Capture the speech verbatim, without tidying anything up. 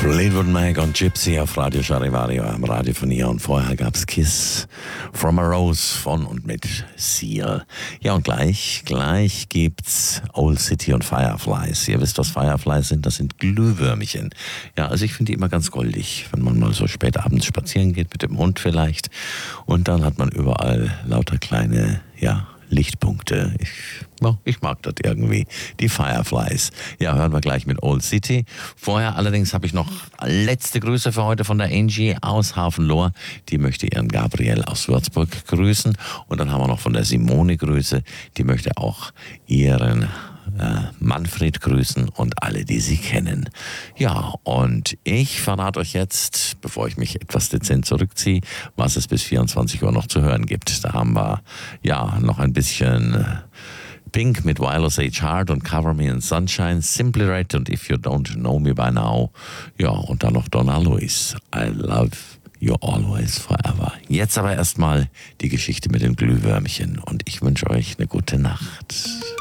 Fleetwood Mac und Gypsy auf Radio Charivario am Radio von ihr. Und vorher gab's Kiss from a Rose von und mit Seal. Ja, und gleich, gleich gibt's Old City und Fireflies. Ihr wisst, was Fireflies sind? Das sind Glühwürmchen. Ja, also ich finde die immer ganz goldig, wenn man mal so spät abends spazieren geht, mit dem Hund vielleicht. Und dann hat man überall lauter kleine, ja, Lichtpunkte. Ich, ja, ich mag das irgendwie. Die Fireflies. Ja, hören wir gleich mit Old City. Vorher allerdings habe ich noch letzte Grüße für heute von der Angie aus Hafenlohr. Die möchte ihren Gabriel aus Würzburg grüßen. Und dann haben wir noch von der Simone Grüße. Die möchte auch ihren äh, Manfred grüßen und alle, die sie kennen. Ja, und ich verrate euch jetzt, bevor ich mich etwas dezent zurückziehe, was es bis vierundzwanzig Uhr noch zu hören gibt. Da haben wir ja noch ein bisschen Pink mit Wild Osage Heart und Cover Me in Sunshine, Simply Red und If You Don't Know Me By Now. Ja, und dann noch Donna Lewis. I Love You Always Forever. Jetzt aber erstmal die Geschichte mit den Glühwürmchen und ich wünsche euch eine gute Nacht.